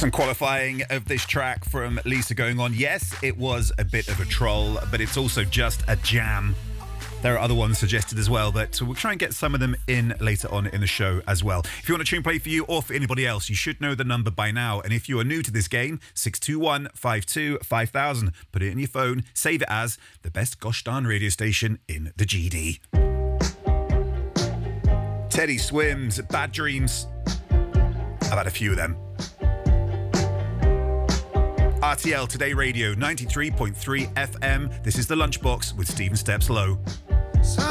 Some qualifying of this track from Lisa going on. Yes, it was a bit of a troll, but it's also just a jam. There are other ones suggested as well, but we'll try and get some of them in later on in the show as well. If you want a tune play for you or for anybody else, you should know the number by now. And if you are new to this game, 621-52-5000. Put it in your phone, save it as the best gosh darn radio station in the GD. Teddy Swims, Bad Dreams. I've had a few of them. RTL Today Radio, 93.3 FM. This is The Lunchbox with Stephen Steps Lowe.